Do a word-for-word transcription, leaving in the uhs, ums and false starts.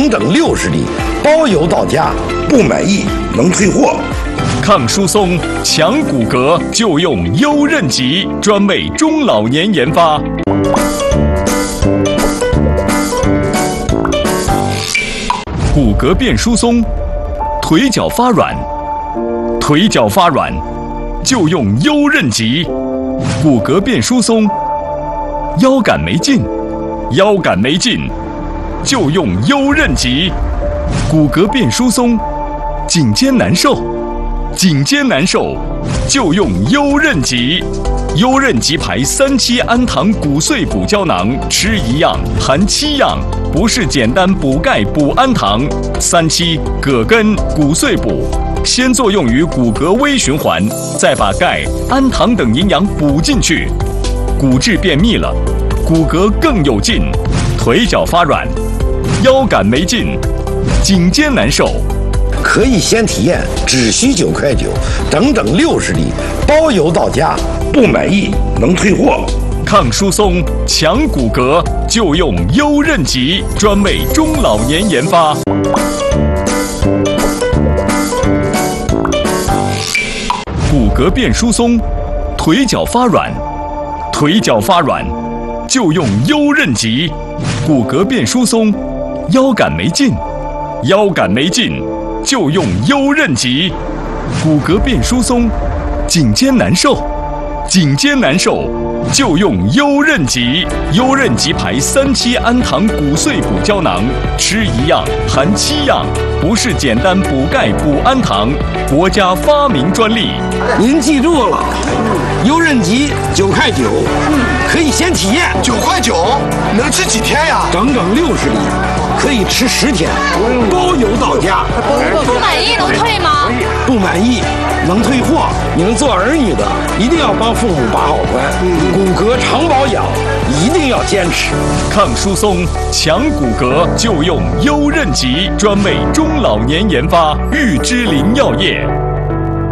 整整六十粒，包邮到家，不满意能退货。 抗疏松、强骨骼就用优韧极，专为中老年研发。骨骼变疏松，腿脚发软，腿脚发软就用优韧极。骨骼变疏松，腰杆没劲，腰杆没劲就用优韧极。骨骼变疏松，颈肩难受，颈肩难受就用优韧极。优韧极牌三七氨糖骨碎补胶囊，吃一样含七样，不是简单补钙补氨糖。三七葛根骨碎补，先作用于骨骼微循环，再把钙、氨糖等营养补进去，骨质变密了，骨骼更有劲，腿脚发软，腰杆没劲，颈肩难受。 可以先体验，只需九块九，整整六十粒，包邮到家，不满意能退货。 抗疏松、强骨骼就用优韧极，专为中老年研发。骨骼变疏松，腿脚发软，腿脚发软就用优韧极。骨骼变疏松，腰杆没劲，腰杆没劲就用优韧极。骨骼变疏松，颈肩难受，颈肩难受就用优韧极。优韧极牌三七氨糖骨碎补胶囊，吃一样含七样，不是简单补钙补氨糖，国家发明专利。 您记住了，优韧极九块九，可以先体验。 九块九能吃几天呀？ 整整六十粒，可以吃十天，包邮到家。 不满意能退吗？ 不满意能退货。你们做儿女的一定要帮父母把好关，骨骼常保养一定要坚持。 抗疏松、强骨骼就用优韧极，专为中老年研发。玉芝林药业。